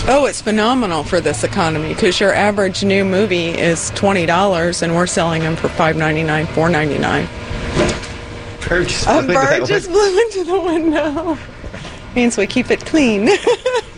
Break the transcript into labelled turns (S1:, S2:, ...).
S1: Oh, it's phenomenal for this economy because your average new movie is $20 and we're selling them for $5.99, $4.99.
S2: A
S1: bird just blew into the window. Means we keep it clean.